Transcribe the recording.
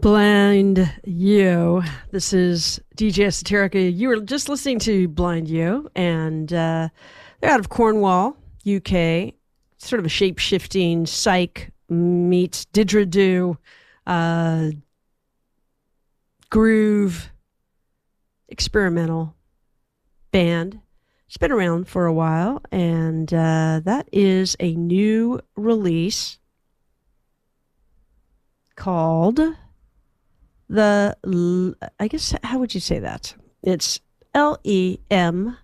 Blind You. This is DJ Esoterica. You were just listening to Blind You, and they're out of Cornwall, UK. Sort of a shape-shifting psych meets didgeridoo, groove, experimental band. It's been around for a while, and that is a new release called I guess, how would you say that? It's LEM